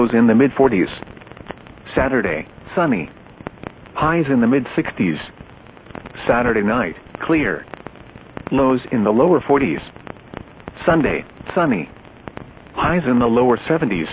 lows in the mid-40s. Saturday, sunny. Highs in the mid-60s. Saturday night, clear. Lows in the lower 40s. Sunday, sunny. Highs in the lower 70s.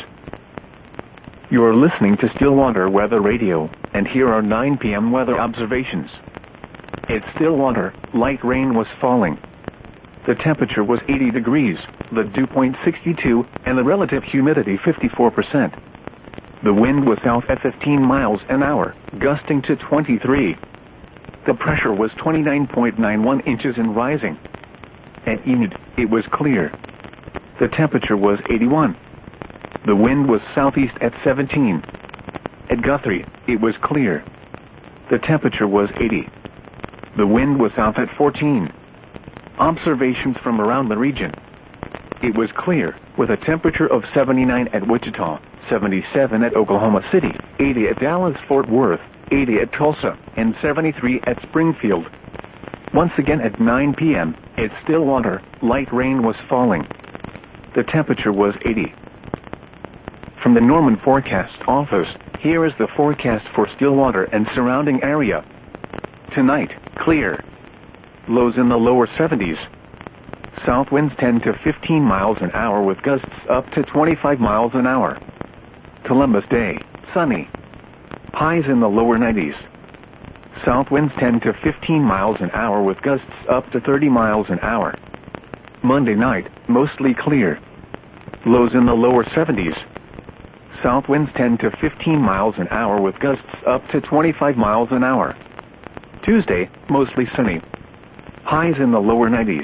You're listening to Stillwater Weather Radio, and here are 9 p.m. weather observations. At Stillwater, light rain was falling. The temperature was 80 degrees, the dew point 62, and the relative humidity 54%. The wind was south at 15 miles an hour, gusting to 23. The pressure was 29.91 inches and rising. At Enid, it was clear. The temperature was 81. The wind was southeast at 17. At Guthrie, it was clear. The temperature was 80. The wind was south at 14. Observations from around the region. It was clear, with a temperature of 79 at Wichita, 77 at Oklahoma City, 80 at Dallas-Fort Worth, 80 at Tulsa, and 73 at Springfield. Once again at 9 p.m., at Stillwater, light rain was falling. The temperature was 80. From the Norman Forecast Office, here is the forecast for Stillwater and surrounding area. Tonight, clear. Lows in the lower 70s. South winds 10 to 15 miles an hour with gusts up to 25 miles an hour. Columbus Day, sunny. Highs in the lower 90s. South winds 10 to 15 miles an hour with gusts up to 30 miles an hour. Monday night, mostly clear. Lows in the lower 70s. South winds 10 to 15 miles an hour with gusts up to 25 miles an hour. Tuesday, mostly sunny. Highs in the lower 90s.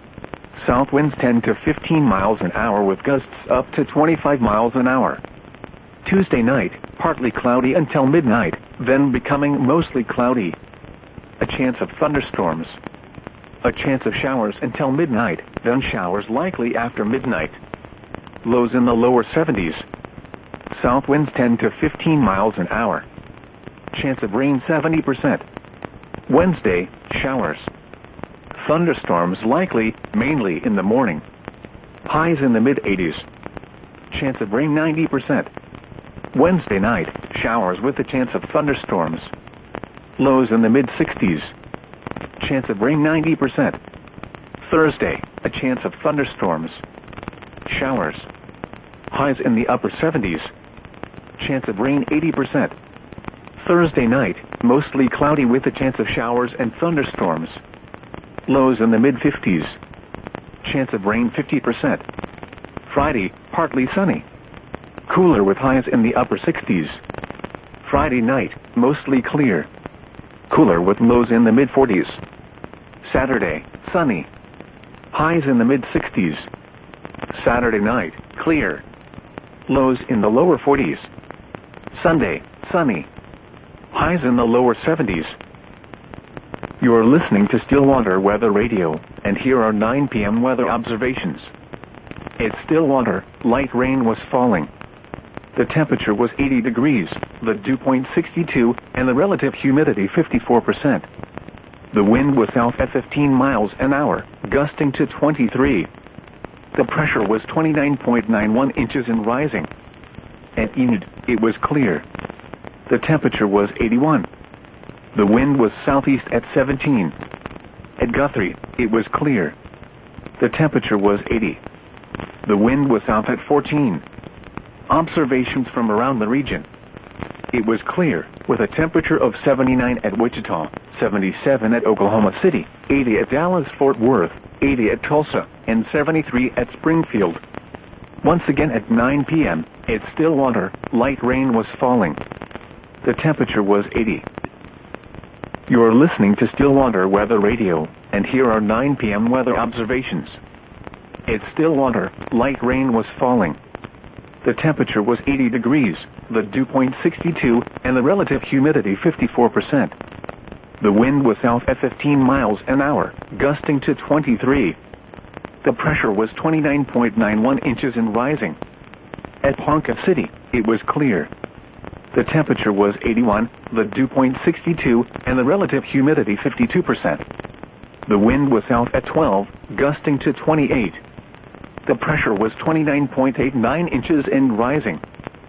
South winds 10 to 15 miles an hour with gusts up to 25 miles an hour. Tuesday night, partly cloudy until midnight, then becoming mostly cloudy. A chance of thunderstorms. A chance of showers until midnight, then showers likely after midnight. Lows in the lower 70s. South winds 10 to 15 miles an hour. Chance of rain 70%. Wednesday, showers. Thunderstorms likely, mainly in the morning. Highs in the mid-80s. Chance of rain 90%. Wednesday night, showers with a chance of thunderstorms. Lows in the mid-60s. Chance of rain 90%. Thursday, a chance of thunderstorms. Showers. Highs in the upper 70s. Chance of rain 80%. Thursday night, mostly cloudy with a chance of showers and thunderstorms. Lows in the mid-50s. Chance of rain 50%. Friday, partly sunny. Cooler with highs in the upper 60s. Friday night, mostly clear. Cooler with lows in the mid-40s. Saturday, sunny. Highs in the mid-60s. Saturday night, clear. Lows in the lower 40s. Sunday, sunny. Highs in the lower 70s. You're listening to Stillwater Weather Radio, and here are 9 p.m. weather observations. At Stillwater, light rain was falling. The temperature was 80 degrees, the dew point 62, and the relative humidity 54%. The wind was south at 15 miles an hour, gusting to 23. The pressure was 29.91 inches and rising. At Enid, it was clear. The temperature was 81. The wind was southeast at 17. At Guthrie, it was clear. The temperature was 80. The wind was south at 14. Observations from around the region. It was clear, with a temperature of 79 at Wichita, 77 at Oklahoma City, 80 at Dallas-Fort Worth, 80 at Tulsa, and 73 at Springfield. Once again at 9 p.m., at Stillwater, light rain was falling. The temperature was 80. You're listening to Stillwater Weather Radio, and here are 9 p.m. weather observations. At Stillwater, light rain was falling. The temperature was 80 degrees, the dew point 62, and the relative humidity 54%. The wind was south at 15 miles an hour, gusting to 23. The pressure was 29.91 inches and rising. At Ponca City, it was clear. The temperature was 81, the dew point 62, and the relative humidity 52%. The wind was south at 12, gusting to 28. The pressure was 29.89 inches and rising.